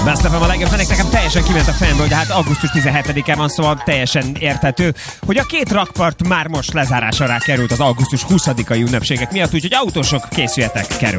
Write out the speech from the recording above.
Beszélem a legjobb zenék, nekem teljesen kiment a fejemből, de hát augusztus 17-e van, szóval teljesen érthető, hogy a két rakpart már most lezárás alá került az augusztus 20-ai ünnepségek miatt, úgyhogy autósok, készüljetek, kerül.